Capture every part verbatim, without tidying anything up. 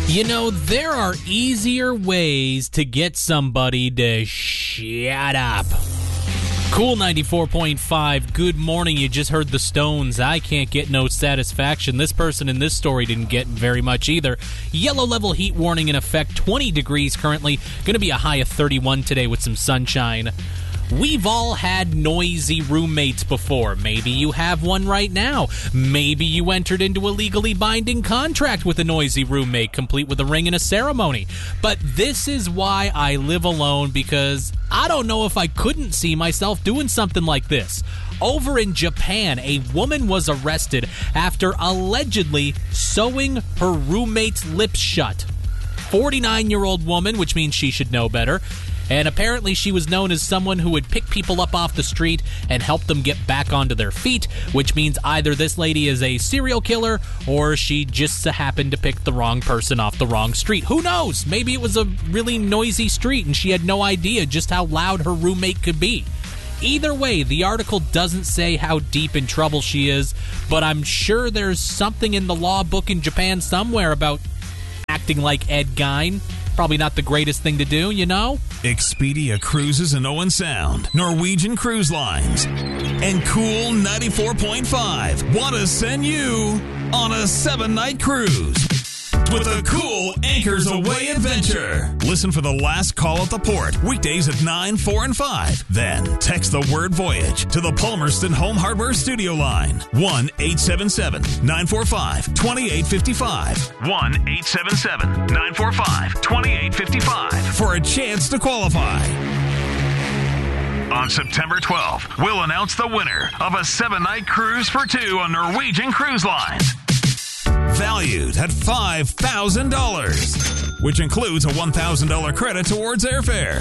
You know, there are easier ways to get somebody to shut up. Cool ninety-four point five, good morning. You just heard the Stones. I can't get no satisfaction. This person in this story didn't get very much either. Yellow level heat warning in effect, twenty degrees currently. Going to be a high of thirty-one today with some sunshine. We've all had noisy roommates before. Maybe you have one right now. Maybe you entered into a legally binding contract with a noisy roommate, complete with a ring and a ceremony. But this is why I live alone, because I don't know if I couldn't see myself doing something like this. Over in Japan, a woman was arrested after allegedly sewing her roommate's lips shut. forty-nine-year-old woman, which means she should know better. And apparently she was known as someone who would pick people up off the street and help them get back onto their feet, which means either this lady is a serial killer or she just happened to pick the wrong person off the wrong street. Who knows? Maybe it was a really noisy street and she had no idea just how loud her roommate could be. Either way, the article doesn't say how deep in trouble she is, but I'm sure there's something in the law book in Japan somewhere about acting like Ed Gein. Probably not the greatest thing to do, you know? Expedia Cruises in Owen Sound, Norwegian Cruise Lines, and Cool ninety-four point five want to send you on a seven-night cruise with a cool Anchors Away adventure. Listen for the last call at the port, weekdays at nine, four, and five. Then text the word voyage to the Palmerston Home Hardware Studio line, one eight seven seven, nine four five, two eight five five. one eight seven seven, nine four five, two eight five five for a chance to qualify. On September twelfth, we'll announce the winner of a seven-night cruise for two on Norwegian Cruise Lines. Valued at five thousand dollars, which includes a one thousand dollars credit towards airfare.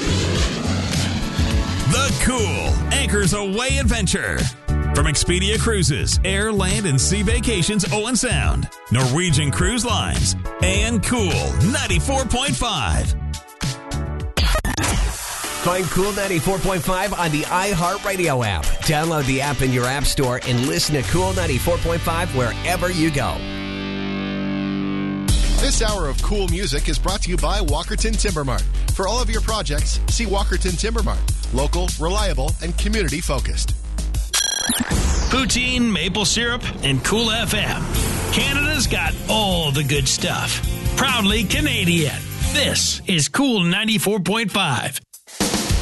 The cool Anchors Away adventure from Expedia Cruises, Air, Land, and Sea Vacations Owen Sound, Norwegian Cruise Lines, and Cool ninety-four point five. Find Cool ninety-four point five on the iHeartRadio app. Download the app in your app store and listen to Cool ninety-four point five wherever you go. This hour of cool music is brought to you by Walkerton Timber Mart. For all of your projects, see Walkerton Timber Mart. Local, reliable, and community-focused. Poutine, maple syrup, and Cool F M. Canada's got all the good stuff. Proudly Canadian. This is Cool ninety-four point five.